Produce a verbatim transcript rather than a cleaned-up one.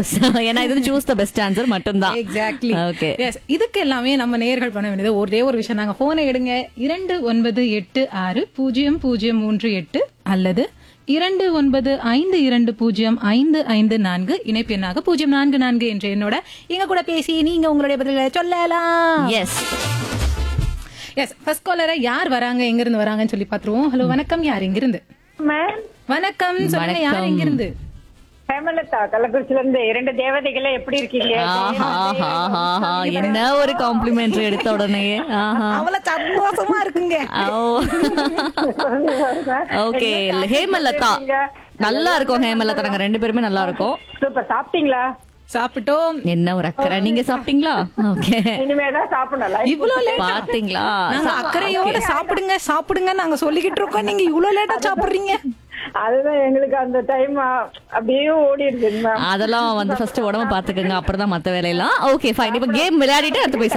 Course. ஏன்னா இது choose the best answer மட்டும் தான். எக்ஸாக்ட்லி. ஓகே. எஸ், இதுக்கு எல்லாமே நம்ம நேயர்கள் பண்ண வேண்டியது ஒரே ஒரு விஷயம். நாங்க போனை எடுங்க, இரண்டு ஒன்பது எட்டு ஆறு பூஜ்ஜியம் பூஜ்ஜியம் மூன்று எட்டு அல்லது இரண்டு ஒன்பது ஐந்து இரண்டு பூஜ்ஜியம் ஐந்து ஐந்து நான்கு இணைப்பு எண்ணாக பூஜ்ஜியம் நான்கு நான்கு என்ற என்னோட எங்க கூட பேசி நீங்க உங்களுடைய பதில்களை சொல்லலாம். எஸ் எஸ், ஃபர்ஸ்ட் காலரை யார் வராங்க, எங்க இருந்து வராங்கன்னு சொல்லி பாத்துருவோம். ஹலோ, வணக்கம். யார் எங்க இருந்து? வணக்கம், சொல்லுங்க. யார் எங்க இருந்து? ஹேமலதா கள்ளக்குறிச்சில இருந்து. இரண்டு தேவதைகளே எப்படி இருக்கீங்க? என்ன ஒரு காம்ப்ளிமெண்ட் எடுத்த உடனே. அவ்வளவு சந்தோஷமா இருக்குங்க. ஓகே, ஹேமலதா நல்லா இருக்கும். ஹேமலதா நாங்க ரெண்டு பேருமே நல்லா இருக்கும். சூப்பர். சாப்பிட்டீங்களா? சாப்பிட்டோம். என்ன ஒரு அக்கறை. நீங்க சாப்பிட்டீங்களா? ஓகே, இனிமேதான் சாப்பிடணும். இவ்வளவு லேட்டா பாத்தீங்களா? நாங்க அக்கறையோட சாப்பிடுங்க சாப்பிடுங்க நாங்க சொல்லிக்கிட்டு இருக்கோம், நீங்க இவ்வளவு லேட்டா சாப்பிடுறீங்க. அதுதான் எங்களுக்கு அந்த டைம் அப்படியே ஓடிடுது. அதெல்லாம் வந்து ஃபர்ஸ்ட் உடம்ப பாத்துக்கங்க, அப்புறம் தான் மத்த வேலையெல்லாம். Okay fine. இப்ப கேம் விளையாடிட்டு அடுத்து போய்